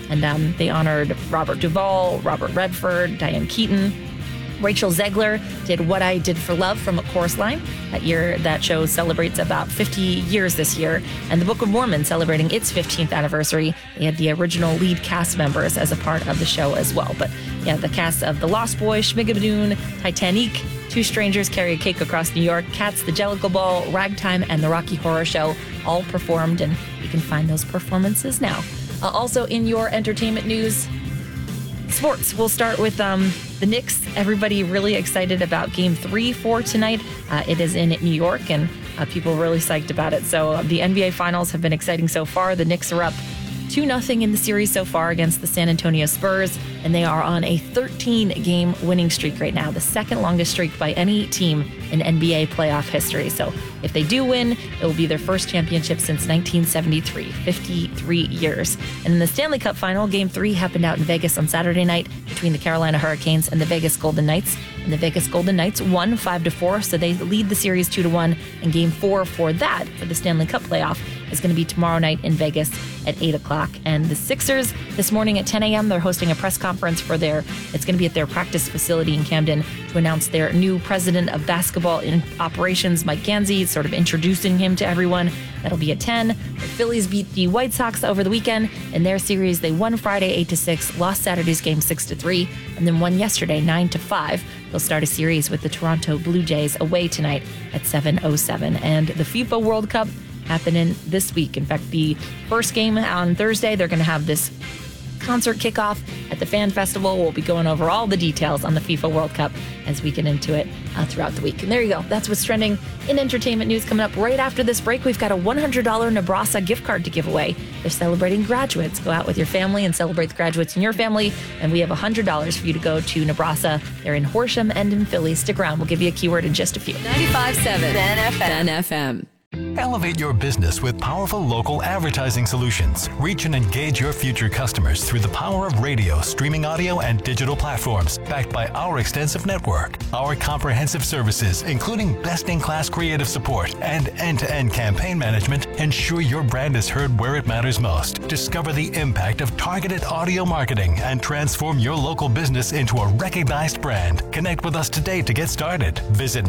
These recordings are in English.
And they honored Robert Duvall, Robert Redford, Diane Keaton. Rachel Zegler did What I Did for Love from A Chorus Line. That show celebrates about 50 years this year. And the Book of Mormon celebrating its 15th anniversary. They had the original lead cast members as a part of the show as well. But yeah, the cast of The Lost Boys, Schmigadoon, Titanic, Two Strangers Carry a Cake Across New York, Cats, The Jellicle Ball, Ragtime, and The Rocky Horror Show all performed. And you can find those performances now. Also in your entertainment news, sports. We'll start with the Knicks. Everybody really excited about Game 3 for tonight. It is in New York, and people are really psyched about it. So the NBA Finals have been exciting so far. The Knicks are up 2-0 in the series so far against the San Antonio Spurs, and they are on a 13-game winning streak right now, the second longest streak by any team in NBA playoff history. So if they do win, it will be their first championship since 1973, 53 years. And in the Stanley Cup Final, Game 3 happened out in Vegas on Saturday night between the Carolina Hurricanes and the Vegas Golden Knights. And the Vegas Golden Knights won 5-4, so they lead the series 2-1. And Game 4 for the Stanley Cup playoff is going to be tomorrow night in Vegas at 8 o'clock. And the Sixers, this morning at 10 a.m., they're hosting a press conference it's going to be at their practice facility in Camden to announce their new president of basketball in operations, Mike Gansey, sort of introducing him to everyone. That'll be at 10. The Phillies beat the White Sox over the weekend. In their series, they won Friday 8-6, lost Saturday's game 6-3, and then won yesterday 9-5. They'll start a series with the Toronto Blue Jays away tonight at 7:07. And the FIFA World Cup happening this week. In fact, the first game on Thursday, they're going to have this concert kickoff at the Fan Festival. We'll be going over all the details on the FIFA World Cup as we get into it throughout the week. And there you go. That's what's trending in entertainment news. Coming up right after this break, we've got a $100 Nebrasa gift card to give away. They're celebrating graduates. Go out with your family and celebrate the graduates in your family. And we have $100 for you to go to Nebrasa. They're in Horsham and in Philly. Stick around. We'll give you a keyword in just a few. 95.7 Ben FM. Elevate your business with powerful local advertising solutions. Reach and engage your future customers through the power of radio, streaming audio, and digital platforms, backed by our extensive network. Our comprehensive services, including best-in-class creative support and end-to-end campaign management, ensure your brand is heard where it matters most. Discover the impact of targeted audio marketing and transform your local business into a recognized brand. Connect with us today to get started. Visit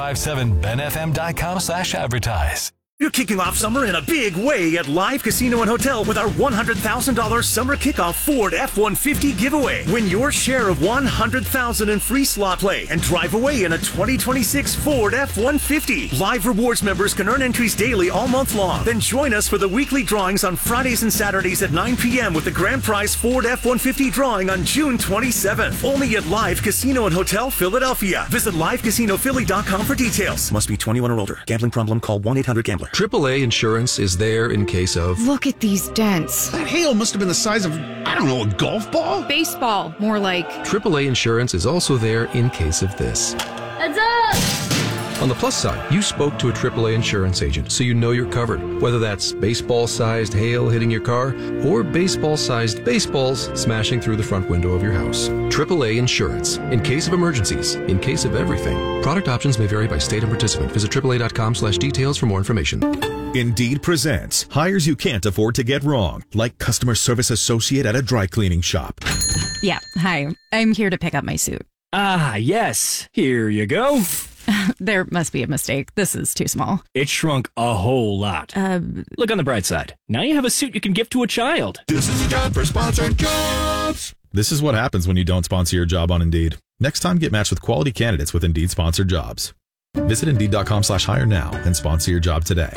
957benfm.com/advertise. You're kicking off summer in a big way at Live Casino and Hotel with our $100,000 summer kickoff Ford F-150 giveaway. Win your share of $100,000 in free slot play and drive away in a 2026 Ford F-150. Live Rewards members can earn entries daily all month long. Then join us for the weekly drawings on Fridays and Saturdays at 9 p.m. with the grand prize Ford F-150 drawing on June 27th. Only at Live Casino and Hotel Philadelphia. Visit livecasinophilly.com for details. Must be 21 or older. Gambling problem? Call 1-800-GAMBLER. AAA Insurance is there in case of... Look at these dents. That hail must have been the size of, I don't know, a golf ball? Baseball, more like. AAA Insurance is also there in case of this. Heads up! On the plus side, you spoke to a AAA insurance agent, so you know you're covered. Whether that's baseball-sized hail hitting your car or baseball-sized baseballs smashing through the front window of your house. AAA Insurance. In case of emergencies, in case of everything. Product options may vary by state and participant. Visit AAA.com/details for more information. Indeed presents hires you can't afford to get wrong, like customer service associate at a dry cleaning shop. Yeah, hi. I'm here to pick up my suit. Ah, yes. Here you go. There must be a mistake. This is too small. It shrunk a whole lot. Look on the bright side. Now you have a suit you can give to a child. This is a job for sponsored jobs. This is what happens when you don't sponsor your job on Indeed. Next time, get matched with quality candidates with Indeed sponsored jobs. Visit Indeed.com/hire now and sponsor your job today.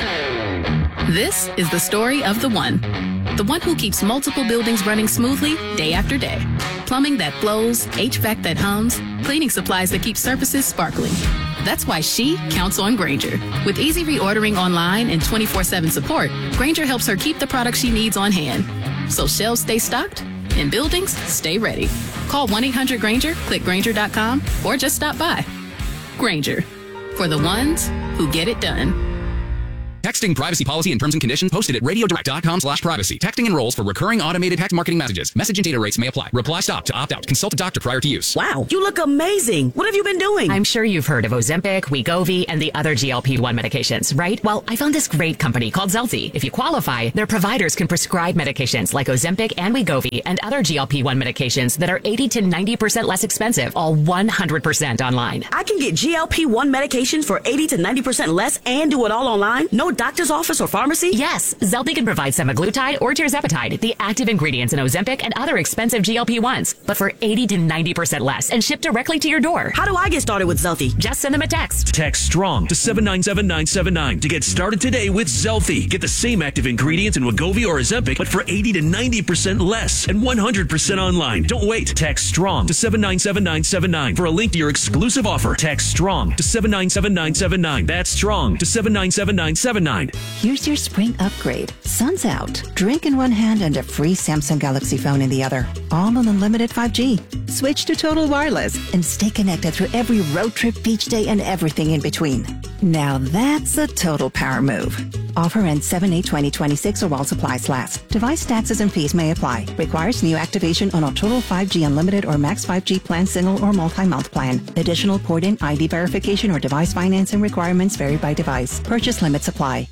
This is the story of the one who keeps multiple buildings running smoothly day after day. Plumbing that flows, HVAC that hums, cleaning supplies that keep surfaces sparkling. That's why she counts on Grainger. With easy reordering online and 24/7 support, Grainger helps her keep the products she needs on hand. So shelves stay stocked and buildings stay ready. Call 1-800-GRAINGER, click Grainger.com, or just stop by. Grainger, for the ones who get it done. Texting privacy policy and terms and conditions posted at radiodirect.com/privacy. Texting enrolls for recurring automated text marketing messages. Message and data rates may apply. Reply stop to opt out. Consult a doctor prior to use. Wow, you look amazing. What have you been doing? I'm sure you've heard of Ozempic, Wegovy, and the other GLP-1 medications, right? Well, I found this great company called Zelty. If you qualify, their providers can prescribe medications like Ozempic and Wegovy and other GLP-1 medications that are 80 to 90% less expensive, all 100% online. I can get GLP-1 medications for 80 to 90% less and do it all online? No doctor's office or pharmacy? Yes, Zelty can provide semaglutide or tirzepatide, the active ingredients in Ozempic and other expensive GLP-1s, but for 80 to 90% less and shipped directly to your door. How do I get started with Zelty? Just send them a text. Text STRONG to 797-979 to get started today with Zelty. Get the same active ingredients in Wegovy or Ozempic, but for 80 to 90% less and 100% online. Don't wait. Text STRONG to 797-979 for a link to your exclusive offer. Text STRONG to 797-979. That's STRONG to 797-979. Here's your spring upgrade. Sun's out. Drink in one hand and a free Samsung Galaxy phone in the other. All on unlimited 5G. Switch to Total Wireless and stay connected through every road trip, beach day, and everything in between. Now that's a total power move. Offer ends 7/8/2026 or while supplies last. Device taxes and fees may apply. Requires new activation on a Total 5G Unlimited or Max 5G plan, single or multi-month plan. Additional port-in ID verification or device financing requirements vary by device. Purchase limits apply.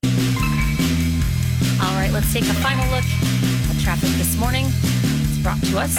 All right, let's take a final look at traffic this morning. It's brought to us.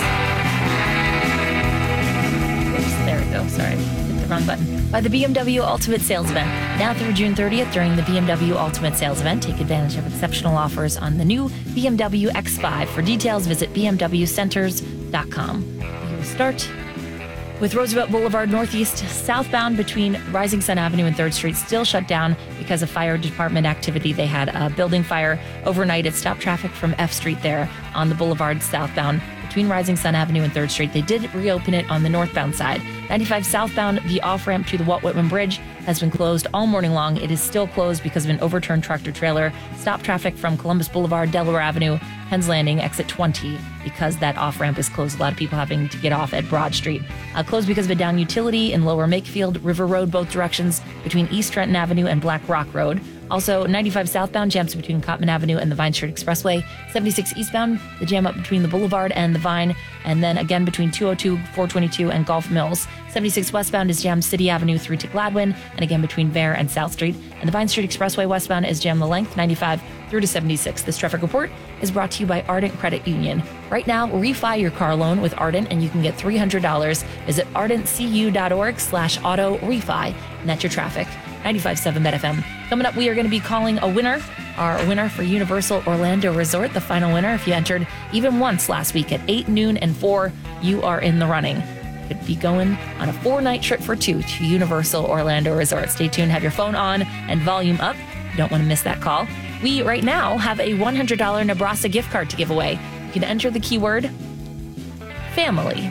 Oops, there we go. Sorry, hit the wrong button. By the BMW Ultimate Sales Event. Now through June 30th, during the BMW Ultimate Sales Event, take advantage of exceptional offers on the new BMW X5. For details, visit bmwcenters.com. We will start with Roosevelt Boulevard Northeast southbound between Rising Sun Avenue and 3rd Street still shut down because of fire department activity. They had a building fire overnight. It stopped traffic from F Street there on the boulevard southbound between Rising Sun Avenue and 3rd Street. They did reopen it on the northbound side. 95 southbound, the off-ramp to the Walt Whitman Bridge has been closed all morning long. It is still closed because of an overturned tractor-trailer. Stop traffic from Columbus Boulevard, Delaware Avenue, Penn's Landing, exit 20, because that off-ramp is closed. A lot of people having to get off at Broad Street. Closed because of a down utility in Lower Makefield, River Road, both directions between East Trenton Avenue and Black Rock Road. Also, 95 southbound jams between Cottman Avenue and the Vine Street Expressway. 76 eastbound, the jam up between the Boulevard and the Vine, and then again between 202, 422, and Gulf Mills. 76 westbound is jammed City Avenue through to Gladwin, and again between Bear and South Street. And the Vine Street Expressway westbound is jammed the length 95 through to 76. This traffic report is brought to you by Ardent Credit Union. Right now, refi your car loan with Ardent, and you can get $300. Visit ardentcu.org/auto refi, and that's your traffic. 95.7 BetFM. Coming up, we are going to be calling a winner. Our winner for Universal Orlando Resort, the final winner. If you entered even once last week at 8, noon, and 4, you are in the running. Could be going on a 4-night trip for 2 to Universal Orlando Resort. Stay tuned, have your phone on and volume up. You don't want to miss that call. We, right now, have a $100 Nebraska gift card to give away. You can enter the keyword family.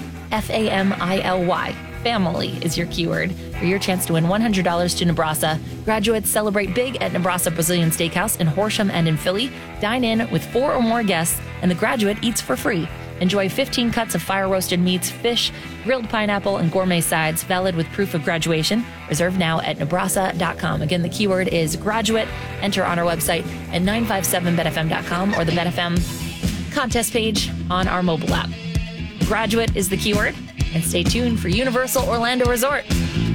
Family. Family is your keyword for your chance to win $100 to Nebraska. Graduates celebrate big at Nebraska Brazilian Steakhouse in Horsham and in Philly. Dine in with 4 or more guests, and the graduate eats for free. Enjoy 15 cuts of fire-roasted meats, fish, grilled pineapple, and gourmet sides, valid with proof of graduation. Reserve now at Nebraska.com. Again, the keyword is graduate. Enter on our website at 957betfm.com or the BetFM contest page on our mobile app. Graduate is the keyword. And stay tuned for Universal Orlando Resort.